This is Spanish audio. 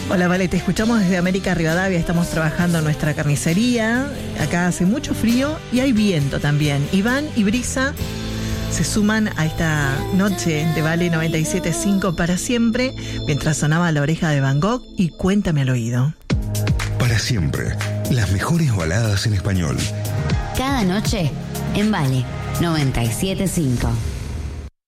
Hola, Vale, te escuchamos desde América Rivadavia, estamos trabajando en nuestra carnicería, acá hace mucho frío y hay viento también. Iván y Brisa se suman a esta noche de Vale 97.5 para siempre, mientras sonaba La Oreja de Van Gogh y Cuéntame al oído. Para siempre, las mejores baladas en español. Cada noche en Vale 97.5.